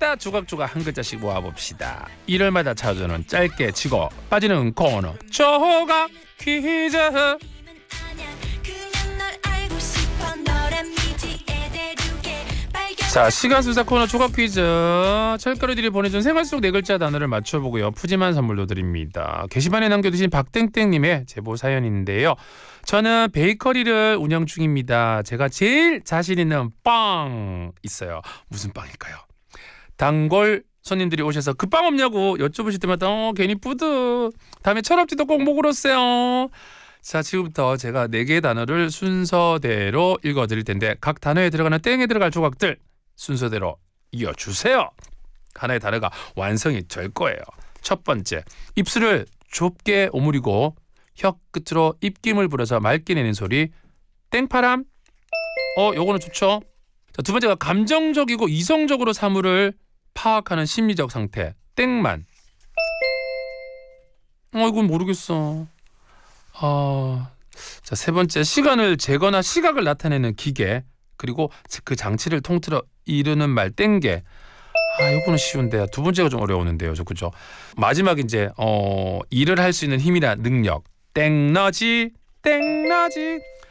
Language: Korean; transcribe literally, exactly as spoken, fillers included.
일요일마다 조각조각 한 글자씩 모아봅시다. 일요일마다 찾아오는 짧게 치고 빠지는 코너 조각 퀴즈. 자, 시간수사 코너 조각 퀴즈. 철가루들이 보내준 생활 속 네 글자 단어를 맞춰보고요. 푸짐한 선물도 드립니다. 게시판에 남겨두신 박땡땡님의 제보 사연인데요. 저는 베이커리를 운영 중입니다. 제가 제일 자신 있는 빵 있어요. 무슨 빵일까요? 단골 손님들이 오셔서 그 빵 없냐고 여쭤보실 때마다 어, 괜히 뿌듯. 다음에 철업지도 꼭 먹으러 오세요. 자, 지금부터 제가 네 개의 단어를 순서대로 읽어드릴 텐데 각 단어에 들어가는 땡에 들어갈 조각들 순서대로 이어주세요. 하나의 단어가 완성이 될 거예요. 첫 번째, 입술을 좁게 오므리고 혀 끝으로 입김을 불어서 맑게 내는 소리 땡파람. 어, 요거는 좋죠. 자, 두 번째가 감정적이고 이성적으로 사물을 파악하는 심리적 상태 땡만. 어, 이건 모르겠어. 어... 자, 세 번째, 시간을 재거나 시각을 나타내는 기계, 그리고 그 장치를 통틀어 이르는 말 땡게. 아, 요거는 쉬운데 두 번째가 좀 어려우는데요. 저 그죠? 마지막 이제 어 일을 할 수 있는 힘이나 능력 땡너지 땡너지.